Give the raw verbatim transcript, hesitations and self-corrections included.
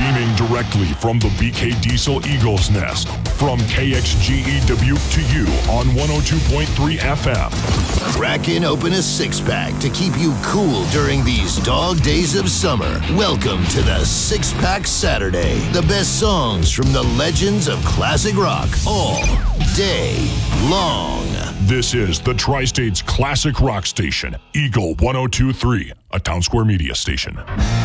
Beaming directly from the B K Diesel Eagles Nest, from K X G E Dubuque to you on one oh two point three F M. Cracking open a six-pack to keep you cool during these dog days of summer. Welcome to the Six-Pack Saturday. The best songs from the legends of classic rock all day long. This is the Tri-State's classic rock station, Eagle one oh two point three, a Town Square Media station.